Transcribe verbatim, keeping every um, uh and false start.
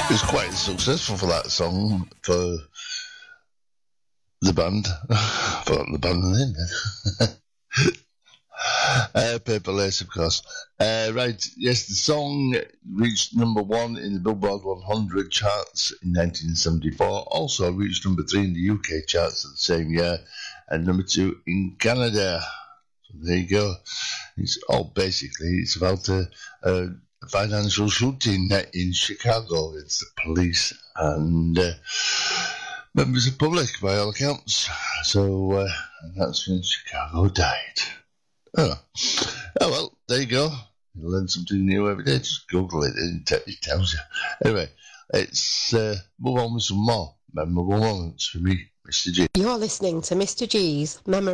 was quite successful for that song for the band. I forgot the band name. uh, Paper Lace, of course. Uh, right, yes, the song reached number one in the Billboard one hundred charts in nineteen seventy-four. Also reached number three in the U K charts at the same year, and number two in Canada. So there you go. It's all basically it's about a, a financial shooting in Chicago. It's the police and uh, members of the public, by all accounts. So uh, and that's when Chicago died. Oh. oh well, there you go. You learn something new every day. Just Google it and it tells you. Anyway, it's uh, move on with some more memorable moments for me, Mister G. You're listening to Mister G's Memorable